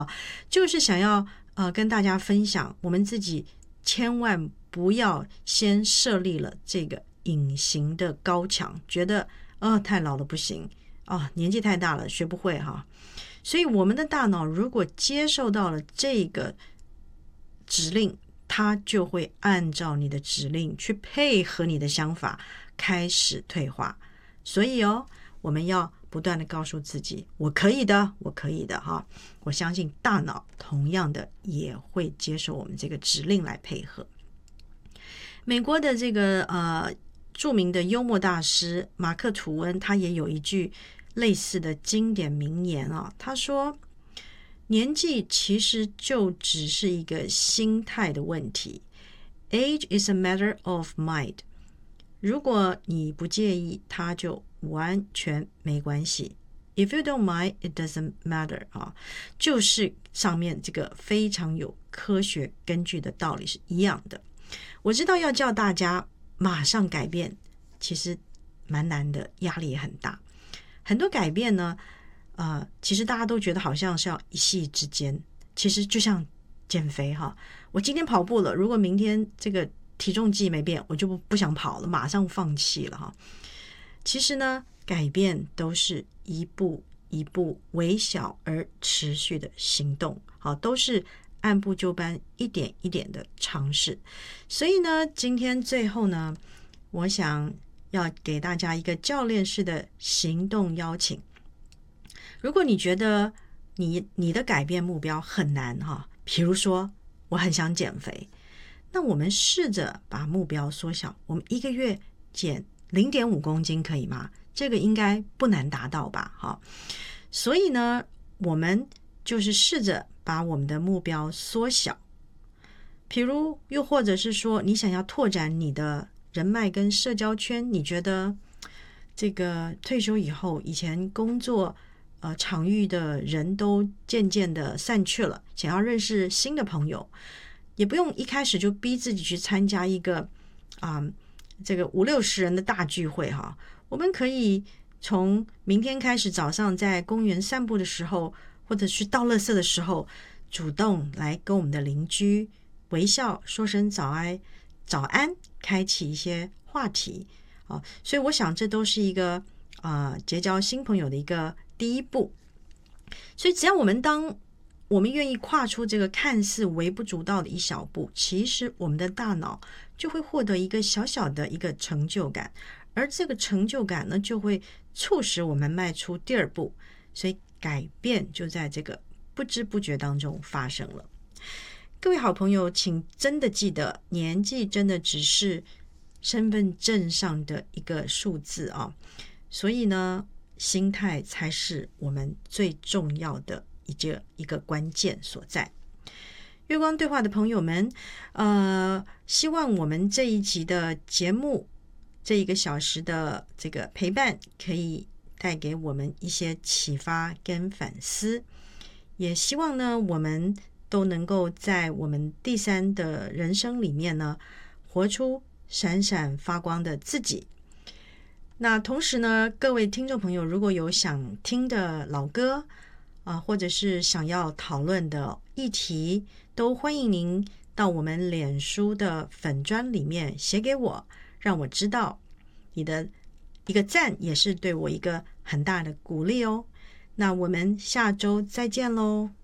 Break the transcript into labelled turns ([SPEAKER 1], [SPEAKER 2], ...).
[SPEAKER 1] 就是想要跟大家分享，我们自己千万不要先设立了这个隐形的高墙，觉得太老了不行年纪太大了学不会哈。所以我们的大脑如果接受到了这个指令，它就会按照你的指令去配合你的想法开始退化。所以我们要不断的告诉自己，我可以的，我可以的哈。我相信大脑同样的也会接受我们这个指令来配合。美国的这个著名的幽默大师马克·吐温，他也有一句类似的经典名言他说，年纪其实就只是一个心态的问题， Age is a matter of mind。 如果你不介意，它就完全没关系， If you don't mind, it doesn't matter 就是上面这个非常有科学根据的道理是一样的。我知道要叫大家马上改变其实蛮难的，压力也很大。很多改变呢其实大家都觉得好像是要一夕之间，其实就像减肥我今天跑步了，如果明天这个体重计没变，我就不想跑了，马上放弃了其实呢，改变都是一步一步微小而持续的行动都是按部就班一点一点的尝试。所以呢，今天最后呢，我想要给大家一个教练式的行动邀请。如果你觉得你的改变目标很难比如说我很想减肥，那我们试着把目标缩小，我们一个月减 0.5 公斤可以吗？这个应该不难达到吧所以呢，我们就是试着把我们的目标缩小。比如又或者是说你想要拓展你的人脉跟社交圈，你觉得这个退休以后，以前工作场域的人都渐渐的散去了，想要认识新的朋友，也不用一开始就逼自己去参加一个这个50-60人的大聚会我们可以从明天开始，早上在公园散步的时候，或者去倒垃圾的时候，主动来跟我们的邻居微笑说声早安，开启一些话题所以我想这都是一个结交新朋友的一个第一步。所以只要当我们愿意跨出这个看似微不足道的一小步，其实我们的大脑就会获得一个小小的一个成就感，而这个成就感呢，就会促使我们迈出第二步，所以改变就在这个不知不觉当中发生了。各位好朋友，请真的记得，年纪真的只是身份证上的一个数字所以呢，心态才是我们最重要的一个关键所在。月光对话的朋友们，希望我们这一集的节目，这1个小时的这个陪伴，可以带给我们一些启发跟反思。也希望呢，我们都能够在我们第3的人生里面呢，活出闪闪发光的自己。那同时呢，各位听众朋友，如果有想听的老歌或者是想要讨论的议题，都欢迎您到我们脸书的粉专里面写给我，让我知道。你的一个赞也是对我一个很大的鼓励那我们下周再见咯。